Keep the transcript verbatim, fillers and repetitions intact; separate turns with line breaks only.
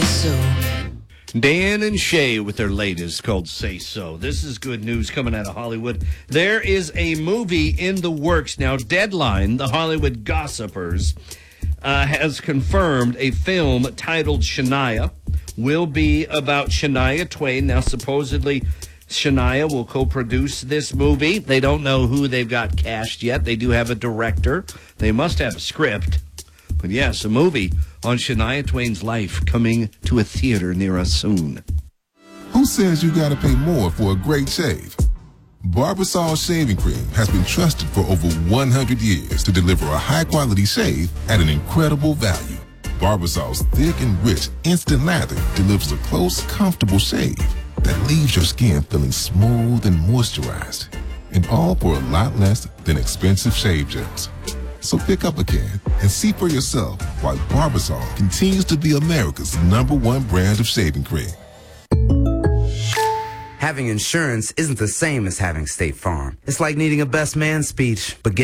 So.
Dan and Shay with their latest called Say So. This is good news coming out of Hollywood. There is a movie in the works now. Deadline, the Hollywood Gossipers, uh, has confirmed a film titled Shania will be about Shania Twain. Now, supposedly, Shania will co-produce this movie. They don't know who they've got cast yet. They do have a director. They must have a script. But yes, a movie on Shania Twain's life coming to a theater near us soon.
Who says you gotta pay more for a great shave? Barbasol Shaving Cream has been trusted for over one hundred years to deliver a high-quality shave at an incredible value. Barbasol's thick and rich instant lather delivers a close, comfortable shave that leaves your skin feeling smooth and moisturized, and all for a lot less than expensive shave gels. So pick up a can and see for yourself why Barbasol continues to be America's number one brand of shaving cream.
Having insurance isn't the same as having State Farm. It's like needing a best man speech, but getting